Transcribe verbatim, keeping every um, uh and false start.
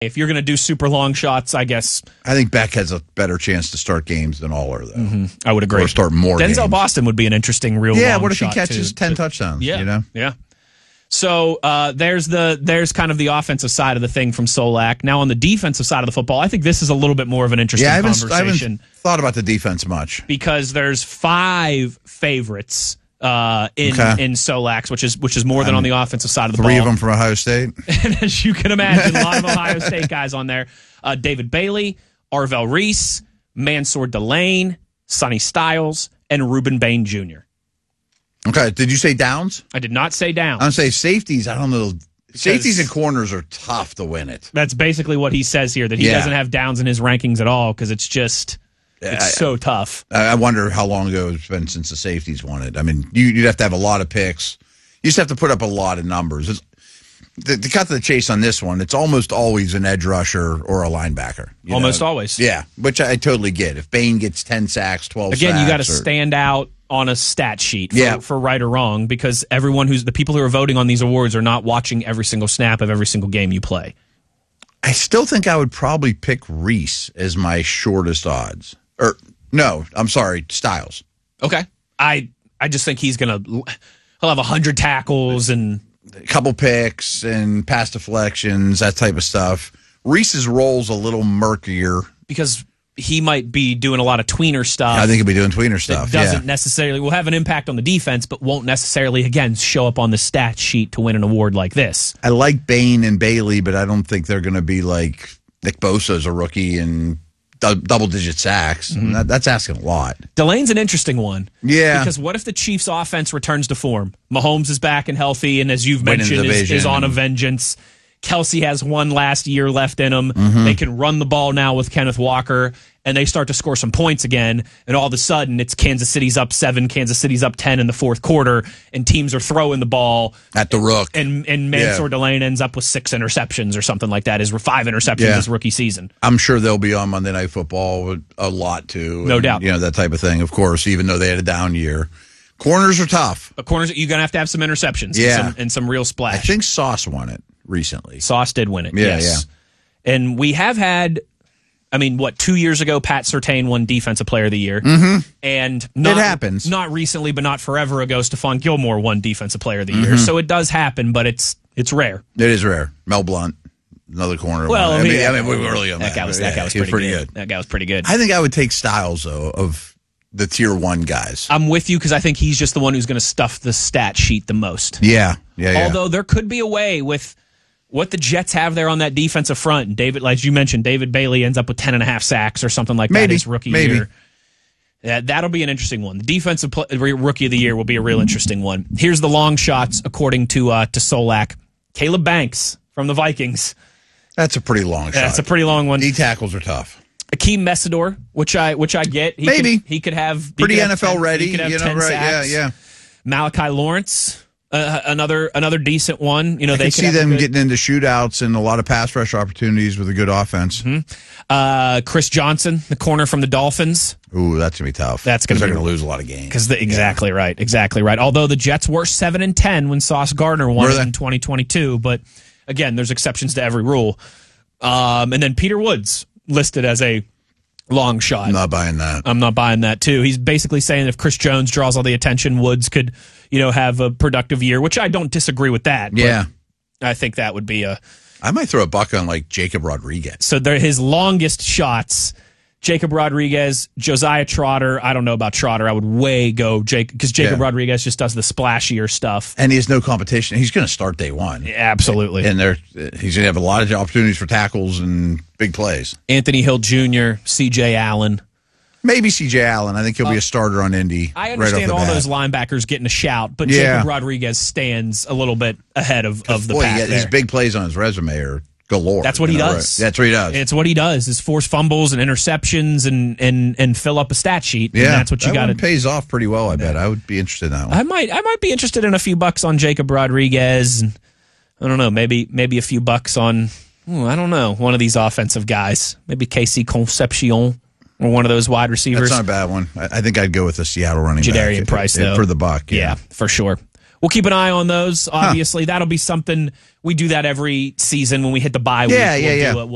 If you're going to do super long shots, I guess. I think Beck has a better chance to start games than Aller, though. Mm-hmm. I would agree. Or start more Denzel games. Boston would be an interesting real Yeah, long what if he shot, catches too. ten But, touchdowns? Yeah, You know? yeah. So uh, there's the there's kind of the offensive side of the thing from Solak. Now on the defensive side of the football, I think this is a little bit more of an interesting yeah, I haven't, conversation. I haven't thought about the defense much. Because there's five favorites uh, in Okay. in Solak's, which is which is more than Um, on the offensive side of the Three ball. of them from Ohio State. And as you can imagine, a lot of Ohio State guys on there. Uh, David Bailey, Arvell Reese, Mansour Delane, Sonny Styles, and Ruben Bain Junior Okay, did you say downs? I did not say down. I'm going to say safeties. I don't know. Safeties and corners are tough to win it. That's basically what he says here, that he Yeah. doesn't have downs in his rankings at all because it's just it's I- so tough. I I wonder how long ago it's been since the safeties won it. I mean, you, you'd have to have a lot of picks. You just have to put up a lot of numbers. It's, to, to cut to the chase on this one, it's almost always an edge rusher or a linebacker. you Almost know? always. Yeah, which I, I totally get. If Bain gets ten sacks, twelve Again, sacks. you got to or- stand out on a stat sheet for, Yeah. for right or wrong because everyone who's the people who are voting on these awards are not watching every single snap of every single game you play. I still think I would probably pick Reese as my shortest odds. Or, no, I'm sorry, Styles. Okay. I I just think he's going to he'll have one hundred tackles and A couple picks and pass deflections, that type of stuff. Reese's role's a little murkier. because he might be doing a lot of tweener stuff. I think he'll be doing tweener that stuff. doesn't Yeah. necessarily will have an impact on the defense, but won't necessarily again show up on the stat sheet to win an award like this. I like Bain and Bailey, but I don't think they're going to be like Nick Bosa's a rookie and du- double-digit sacks. Mm-hmm. That, that's asking a lot. Delane's an interesting one. Yeah. Because what if the Chiefs' offense returns to form? Mahomes is back and healthy, and as you've Winning the mentioned, is, division is on a and- vengeance. Kelsey has one last year left in him. Mm-hmm. They can run the ball now with Kenneth Walker, and they start to score some points again. And all of a sudden, it's Kansas City's up seven, Kansas City's up ten in the fourth quarter, and teams are throwing the ball. At the rook. And and Mansour Yeah. Delane ends up with six interceptions or something like that. His five interceptions Yeah. his rookie season. I'm sure they'll be on Monday Night Football a lot, too. No and, doubt. You know, that type of thing, of course, even though they had a down year. Corners are tough. But corners, you're gonna have to have some interceptions. Yeah. and some, and some real splash. I think Sauce won it recently. Sauce did win it. Yeah, yes. And we have had, I mean, what, two years ago, Pat Surtain won Defensive Player of the Year. Mm-hmm. And not, It happens. Not recently, but not forever ago, Stephon Gilmore won Defensive Player of the Year. Mm-hmm. So it does happen, but it's it's rare. It is rare. Mel Blunt, another corner. Well, won. I mean, yeah. I mean, we were early on That that. guy was Yeah, that guy was he pretty, good. That guy was pretty good. I think I would take Styles, though, of the tier one guys. I'm with you because I think he's just the one who's going to stuff the stat sheet the most. Yeah, yeah, yeah. Although there could be a way with what the Jets have there on that defensive front. And David, like you mentioned, David Bailey ends up with ten and a half sacks or something like that Maybe, his rookie maybe. year. That, that'll be an interesting one. The defensive pl- rookie of the year will be a real interesting one. Here's the long shots, according to uh, to Solak. Caleb Banks from the Vikings. That's a pretty long shot. That's a pretty long one. D tackles are tough. Akeem Messidor, which I which I get. He Maybe. could, he could have he Pretty could have N F L ten, ready. He could have You know, ten right? Yeah, sacks. yeah. Malachi Lawrence, uh, another another decent one. You know, I they can could see have a them good- getting into shootouts and a lot of pass rush opportunities with a good offense. Uh, Chris Johnson, the corner from the Dolphins. Ooh, that's gonna be tough. That's gonna 'Cause they're be- gonna lose a lot of games. Because exactly right, exactly right. Although the Jets were seven and ten when Sauce Gardner won Were it they? in twenty twenty two, but again, there's exceptions to every rule. Um, and then Peter Woods listed as a long shot. I'm not buying that. I'm not buying that too. He's basically saying if Chris Jones draws all the attention, Woods could, you know, have a productive year, which I don't disagree with that. but Yeah, I think that would be a I might throw a buck on like Jacob Rodriguez. so. They're his longest shots. Jacob Rodriguez, Josiah Trotter. I don't know about Trotter. I would way go Jake because Jacob Yeah. Rodriguez just does the splashier stuff. And he has no competition. He's going to start day one. Absolutely. And there, he's going to have a lot of opportunities for tackles and big plays. Anthony Hill Junior, C J Allen. Maybe C J Allen. I think he'll be a starter on Indy. I right understand off the all bat. those linebackers getting a shout, but Yeah. Jacob Rodriguez stands a little bit ahead of, of the Boy, pack yeah, there. his big plays on his resume are galore. That's what he You know, does. right. That's what he does. It's what he does is force fumbles and interceptions and and and fill up a stat sheet. And yeah, that's what you that got one to. pays off pretty well. I bet I would be interested in that one. I might I might be interested in a few bucks on Jacob Rodriguez. And I don't know, maybe maybe a few bucks on. ooh, I don't know, one of these offensive guys. Maybe Casey Concepcion or one of those wide receivers. That's not a bad one. I, I think I'd go with the Seattle running Jadarian back Price, uh, though. for the buck. Yeah, Yeah. for sure. We'll keep an eye on those. Obviously, that'll be something we do that every season when we hit the bye week. Yeah, yeah, we'll yeah. Do it. We'll